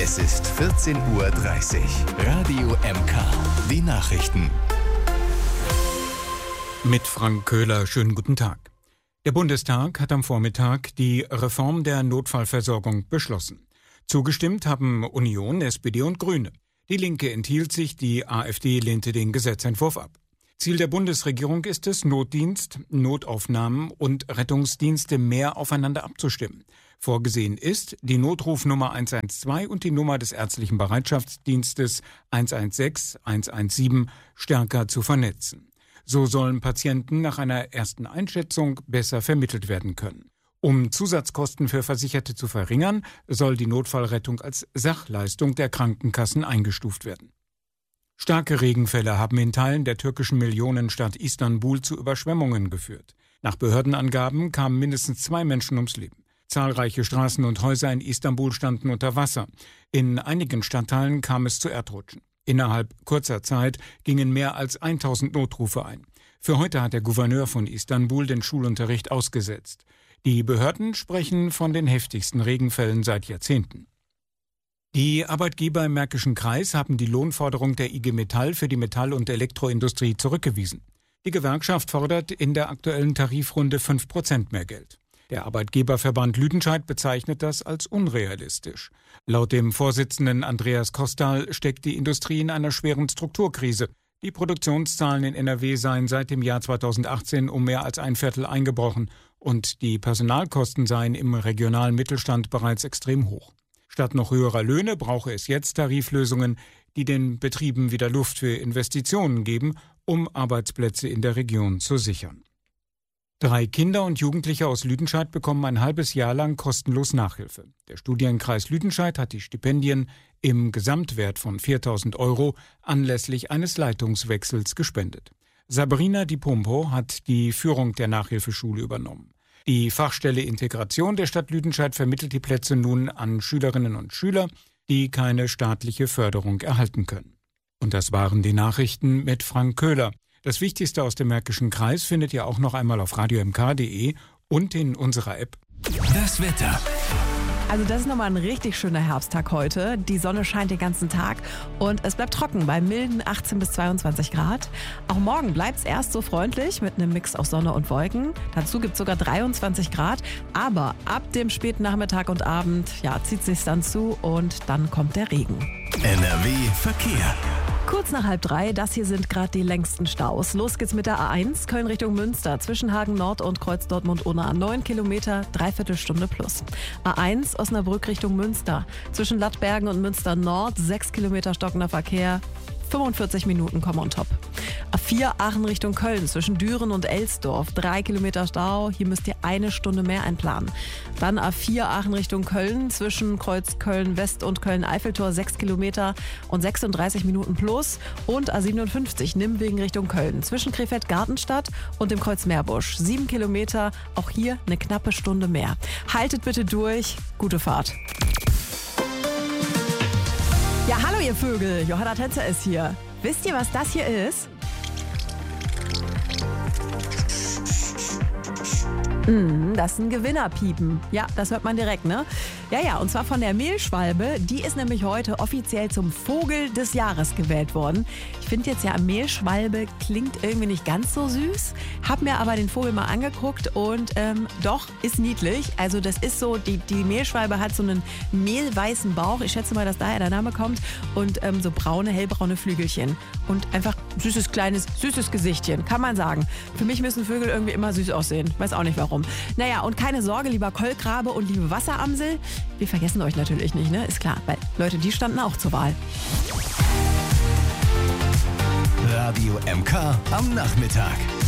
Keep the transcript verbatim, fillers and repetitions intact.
Es ist vierzehn Uhr dreißig. Radio M K. Die Nachrichten. Mit Frank Köhler, schönen guten Tag. Der Bundestag hat am Vormittag die Reform der Notfallversorgung beschlossen. Zugestimmt haben Union, S P D und Grüne. Die Linke enthielt sich, die AfD lehnte den Gesetzentwurf ab. Ziel der Bundesregierung ist es, Notdienst, Notaufnahmen und Rettungsdienste mehr aufeinander abzustimmen. Vorgesehen ist, die Notrufnummer eins eins zwei und die Nummer des ärztlichen Bereitschaftsdienstes eins eins sechs, eins eins sieben stärker zu vernetzen. So sollen Patienten nach einer ersten Einschätzung besser vermittelt werden können. Um Zusatzkosten für Versicherte zu verringern, soll die Notfallrettung als Sachleistung der Krankenkassen eingestuft werden. Starke Regenfälle haben in Teilen der türkischen Millionenstadt Istanbul zu Überschwemmungen geführt. Nach Behördenangaben kamen mindestens zwei Menschen ums Leben. Zahlreiche Straßen und Häuser in Istanbul standen unter Wasser. In einigen Stadtteilen kam es zu Erdrutschen. Innerhalb kurzer Zeit gingen mehr als tausend Notrufe ein. Für heute hat der Gouverneur von Istanbul den Schulunterricht ausgesetzt. Die Behörden sprechen von den heftigsten Regenfällen seit Jahrzehnten. Die Arbeitgeber im Märkischen Kreis haben die Lohnforderung der I G Metall für die Metall- und Elektroindustrie zurückgewiesen. Die Gewerkschaft fordert in der aktuellen Tarifrunde fünf Prozent mehr Geld. Der Arbeitgeberverband Lüdenscheid bezeichnet das als unrealistisch. Laut dem Vorsitzenden Andreas Kostal steckt die Industrie in einer schweren Strukturkrise. Die Produktionszahlen in N R W seien seit dem Jahr zweitausendachtzehn um mehr als ein Viertel eingebrochen und die Personalkosten seien im regionalen Mittelstand bereits extrem hoch. Statt noch höherer Löhne brauche es jetzt Tariflösungen, die den Betrieben wieder Luft für Investitionen geben, um Arbeitsplätze in der Region zu sichern. Drei Kinder und Jugendliche aus Lüdenscheid bekommen ein halbes Jahr lang kostenlos Nachhilfe. Der Studienkreis Lüdenscheid hat die Stipendien im Gesamtwert von viertausend Euro anlässlich eines Leitungswechsels gespendet. Sabrina Di Pompo hat die Führung der Nachhilfeschule übernommen. Die Fachstelle Integration der Stadt Lüdenscheid vermittelt die Plätze nun an Schülerinnen und Schüler, die keine staatliche Förderung erhalten können. Und das waren die Nachrichten mit Frank Köhler. Das Wichtigste aus dem Märkischen Kreis findet ihr auch noch einmal auf radio m k punkt d e und in unserer App. Das Wetter. Also das ist nochmal ein richtig schöner Herbsttag heute. Die Sonne scheint den ganzen Tag und es bleibt trocken bei milden achtzehn bis zweiundzwanzig Grad. Auch morgen bleibt es erst so freundlich mit einem Mix aus Sonne und Wolken. Dazu gibt es sogar dreiundzwanzig Grad. Aber ab dem späten Nachmittag und Abend ja, zieht es sich dann zu und dann kommt der Regen. N R W Verkehr. Kurz nach halb drei, das hier sind gerade die längsten Staus. Los geht's mit der A eins, Köln Richtung Münster, zwischen Hagen Nord und Kreuz Dortmund-Unna. neun Kilometer, dreiviertel Stunde plus. A eins, Osnabrück Richtung Münster, zwischen Lattbergen und Münster Nord, sechs Kilometer stockender Verkehr. fünfundvierzig Minuten kommen on top. A vier Aachen Richtung Köln, zwischen Düren und Elsdorf, drei Kilometer Stau, hier müsst ihr eine Stunde mehr einplanen. Dann A vier Aachen Richtung Köln, zwischen Kreuz Köln-West und Köln-Eiffeltor, sechs Kilometer und sechsunddreißig Minuten plus. Und A siebenundfünfzig Nimwegen Richtung Köln, zwischen Krefeld-Gartenstadt und dem Kreuz Meerbusch, sieben Kilometer, auch hier eine knappe Stunde mehr. Haltet bitte durch, gute Fahrt. Ja, hallo ihr Vögel, Johanna Tänzer ist hier. Wisst ihr, was das hier ist? Mm, das ist ein Gewinnerpiepen. Ja, das hört man direkt, ne? Ja, ja, und zwar von der Mehlschwalbe. Die ist nämlich heute offiziell zum Vogel des Jahres gewählt worden. Ich finde jetzt ja, Mehlschwalbe klingt irgendwie nicht ganz so süß. Hab mir aber den Vogel mal angeguckt und ähm, doch, ist niedlich. Also das ist so, die, die Mehlschwalbe hat so einen mehlweißen Bauch. Ich schätze mal, dass daher der Name kommt. Und ähm, so braune, hellbraune Flügelchen. Und einfach süßes, kleines, süßes Gesichtchen, kann man sagen. Für mich müssen Vögel irgendwie immer süß aussehen. Weiß auch nicht warum. Naja, und keine Sorge, lieber Kolkrabe und liebe Wasseramsel. Wir vergessen euch natürlich nicht, ne? Ist klar, weil Leute, die standen auch zur Wahl. Radio M K am Nachmittag.